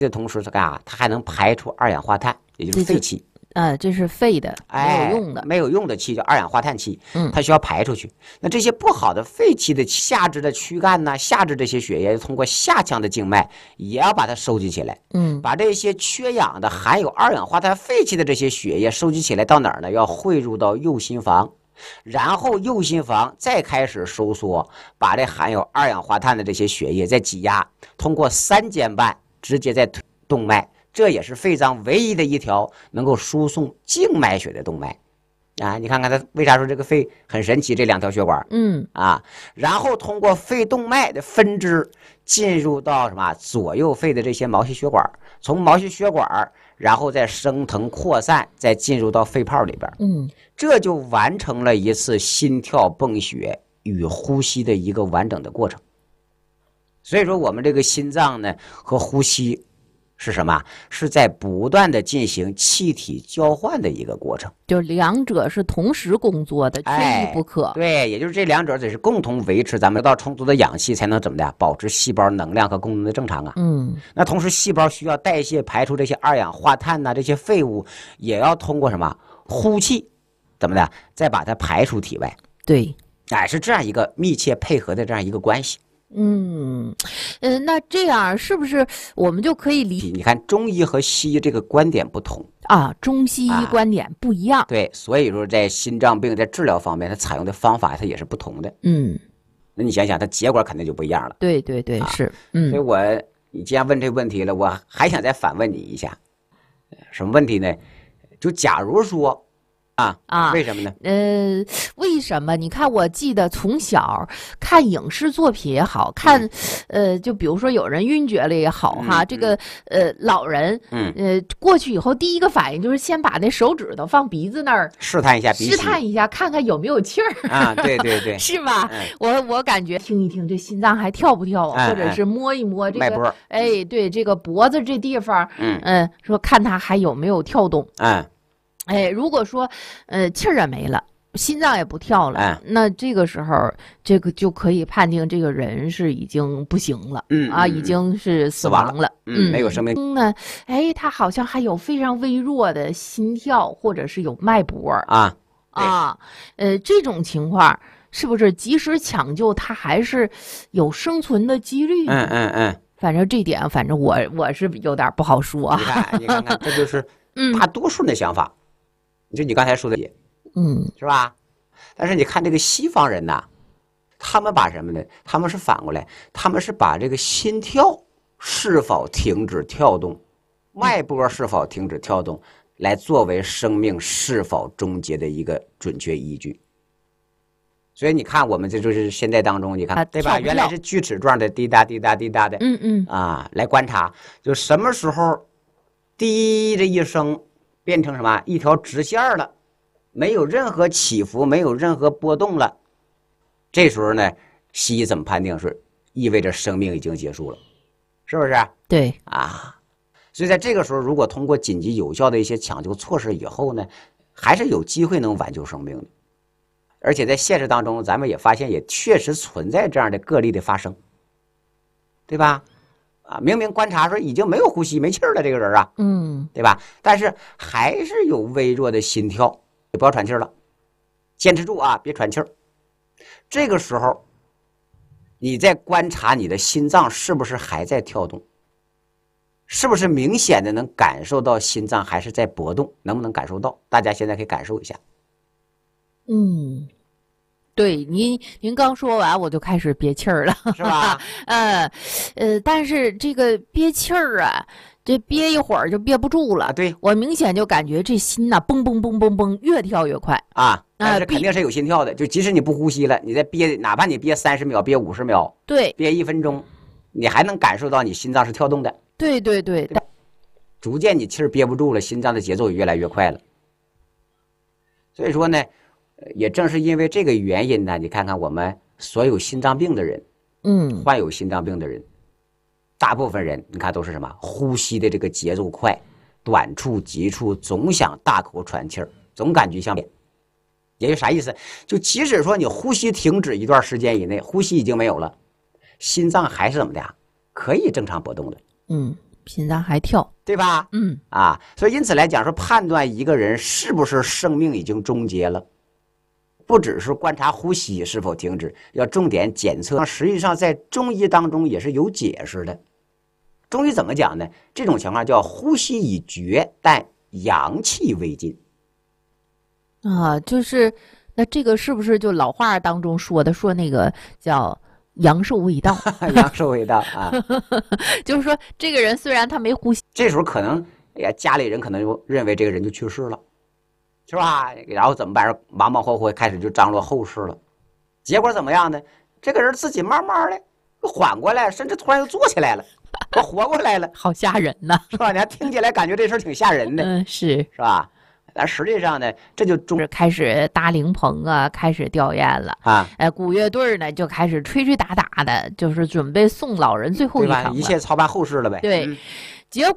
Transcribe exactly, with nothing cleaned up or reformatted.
的同时，它干啥？它还能排出二氧化碳，也就是废气。 呃，这是废的，没有用的， 哎、没有用的气叫二氧化碳气， 嗯， 它需要排出去。那这些不好的废气的下肢的躯干呐、下肢这些血液，通过下腔的静脉也要把它收集起来， 嗯， 把这些缺氧的、含有二氧化碳废气的这些血液收集起来，到哪儿呢？要汇入到右心房，然后右心房再开始收缩，把这含有二氧化碳的这些血液再挤压，通过三尖瓣直接在动脉。这也是肺脏唯一的一条能够输送静脉血的动脉啊！你看看它为啥说这个肺很神奇？这两条血管， 嗯啊，然后通过肺动脉的分支进入到什么左右肺的这些毛细血管，从毛细血管然后再升腾扩散，再进入到肺泡里边， 嗯， 这就完成了一次心跳泵血与呼吸的一个完整的过程。所以说，我们这个心脏呢和呼吸。是什么？是在不断的进行气体交换的一个过程， 就两者是同时工作的，缺一不可。 哎、对，也就是这两者得是共同维持咱们得到充足的氧气，才能怎么的保持细胞能量和功能的正常啊。 嗯， 那同时细胞需要代谢排出这些二氧化碳呐、啊，这些废物也要通过什么呼气，怎么的再把它排出体外。 对， 哎，是这样一个密切配合的这样一个关系。 嗯，呃，那这样是不是我们就可以理？ 你看中医和西医这个观点不同啊，中西医观点不一样。 啊、对，所以说在心脏病在治疗方面，它采用的方法它也是不同的。 嗯， 那你想想，它结果肯定就不一样了。 对对对，啊、是。 嗯，所以我你既然问这个问题了，我还想再反问你一下，什么问题呢？就假如说。啊啊！ 为什么呢？ 呃，为什么？你看，我记得从小看影视作品也好看，嗯、呃，就比如说有人晕厥了也好哈， 嗯、 这个呃老人， 嗯呃过去以后第一个反应就是先把那手指头放鼻子那儿试探一下鼻息， 试探一下看看有没有气儿啊，对对对， 是吧？ 嗯、 我我感觉听一听这心脏还跳不跳啊， 嗯、 或者是摸一摸这个脉搏， 哎，对这个脖子这地方， 嗯嗯，说看它还有没有跳动， 嗯。 哎，如果说，呃，气儿也没了，心脏也不跳了， 哎、 那这个时候，这个就可以判定这个人是已经不行了， 嗯啊，已经是死亡了， 嗯，没有生命。 嗯呢，哎，他好像还有非常微弱的心跳，或者是有脉搏啊啊，呃，这种情况是不是及时抢救，他还是有生存的几率？ 嗯嗯嗯， 反正这点，反正我我是有点不好说啊。 你看，你看看，这就是大多数人的想法。就你刚才说的也， 嗯， 是吧？但是你看这个西方人呐，他们把什么呢？他们是反过来，他们是把这个心跳是否停止跳动、脉搏是否停止跳动，来作为生命是否终结的一个准确依据。所以你看，我们这就是现在当中，你看、啊、对吧？原来是锯齿状的滴答滴答滴答的， 嗯嗯啊，来观察，就什么时候滴的一声。变成什么一条直线了，没有任何起伏，没有任何波动了。这时候呢，西医怎么判定是意味着生命已经结束了，是不是？ 对啊，所以在这个时候，如果通过紧急有效的一些抢救措施以后呢，还是有机会能挽救生命的。而且在现实当中，咱们也发现，也确实存在这样的个例的发生，对吧？啊，明明观察说已经没有呼吸、没气儿了，这个人啊， 嗯， 对吧？但是还是有微弱的心跳，不要喘气了，坚持住啊，别喘气儿。这个时候，你在观察你的心脏是不是还在跳动，是不是明显的能感受到心脏还是在搏动，能不能感受到？大家现在可以感受一下。 嗯。对您，您刚说完我就开始憋气儿了， 是吧？ 呃，呃，但是这个憋气儿啊，这憋一会儿就憋不住了。 啊、对， 我明显就感觉这心呐、啊，嘣嘣嘣嘣嘣，越跳越快啊！但是肯定是有心跳的，就即使你不呼吸了，你再憋，哪怕你憋三十秒、憋五十秒， 对， 憋一分钟，你还能感受到你心脏是跳动的。 对对对， 对逐渐你气儿憋不住了，心脏的节奏也越来越快了。所以说呢。也正是因为这个原因呢，你看看我们所有心脏病的人， 嗯， 患有心脏病的人，大部分人你看都是什么？呼吸的这个节奏快，短促急促，总想大口喘气儿，总感觉像扁。也就啥意思？就即使说你呼吸停止一段时间以内，呼吸已经没有了，心脏还是怎么的呀？可以正常搏动的。 嗯， 心脏还跳， 对吧？ 嗯啊，所以因此来讲，说判断一个人是不是生命已经终结了，不只是观察呼吸是否停止，要重点检测。实际上，在中医当中也是有解释的。中医怎么讲呢？这种情况叫呼吸已绝，但阳气未尽。 啊，就是那这个是不是就老话当中说的，说那个叫阳寿未到？ 阳寿未到啊， 就是说这个人虽然他没呼吸， 这时候可能哎呀，家里人可能就认为这个人就去世了，是吧？然后怎么办？忙忙活活开始就张罗后事了。结果怎么样呢？这个人自己慢慢的缓过来，甚至突然又坐起来了，我活过来了， 好吓人呐， 是吧？你还听起来感觉这事儿挺吓人的， 嗯，是是吧？但实际上呢，这就中是开始搭灵棚啊，开始吊唁了啊， 哎，鼓乐队呢就开始吹吹打打的，就是准备送老人最后对吧？ 一程了。 一切操办后事了呗。 对， 嗯结